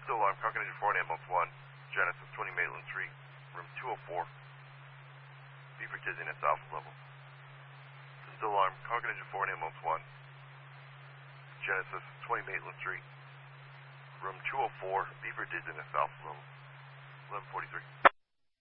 Still alarm, Concord Engine 4 and ambulance 1, Genesis 20 Maitland Street, room 204. B for dizziness, alpha level. Still alarm, Concord Engine 4 and ambulance 1, Genesis 20 Maitland Street, room 204. B for dizziness, alpha level. 1143.